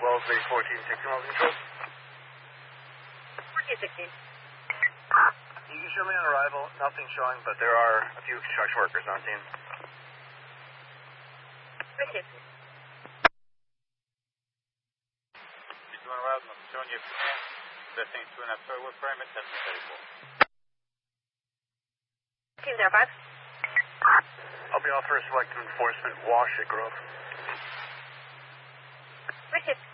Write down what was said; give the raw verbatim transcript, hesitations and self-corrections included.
Wellesley fourteen sixty miles control. fourteen sixteen. You can show me on arrival. Nothing showing, but there are a few construction workers on scene. Appreciate it. On arrival, nothing showing you. Descending two and a half star wood frame at ten thirty-four. Team zero five. I'll be off for a selective enforcement wash at Grove. Appreciate it.